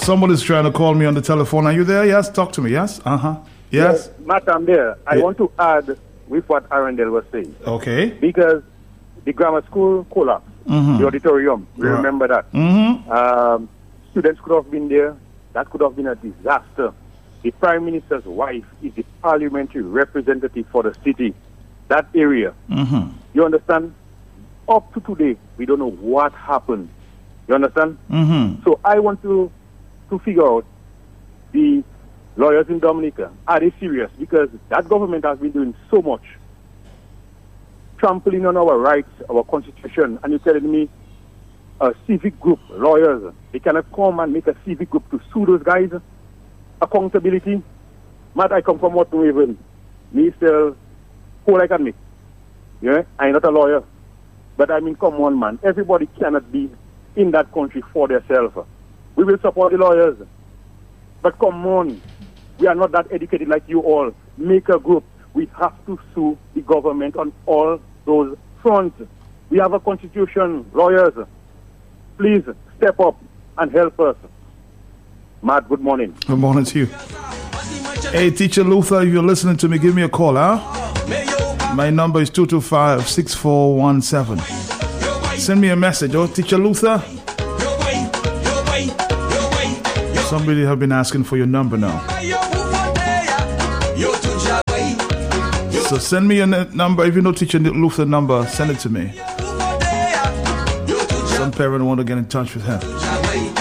Somebody's trying to call me on the telephone. Are you there? Yes, talk to me. Yes? Yes? Matt, I'm there. I want to add with what Arundel was saying. Okay. Because the grammar school collapsed, the auditorium, we remember that. Students could have been there. That could have been a disaster. The Prime Minister's wife is the parliamentary representative for the city, that area. You understand? Up to today, we don't know what happened. You understand? So I want to figure out, the lawyers in Dominica, are they serious? Because that government has been doing so much, trampling on our rights, our constitution, and you're telling me a civic group, lawyers, they cannot come and make a civic group to sue those guys? Accountability? Matt, I come from what Raven. Me still, whole I can make. Yeah? I'm not a lawyer. But I mean, come on, man. Everybody cannot be in that country for themselves. We will support the lawyers. But come on. We are not that educated like you all. Make a group. We have to sue the government on all those fronts. We have a constitution. Lawyers, please step up and help us. Matt, good morning. Good morning to you. Hey, Teacher Luther, if you're listening to me, give me a call, huh? My number is 225-6417. Send me a message, Teacher Luther. Somebody have been asking for your number now. So send me your number. If you know Teacher Luther number, send it to me. Some parent want to get in touch with him.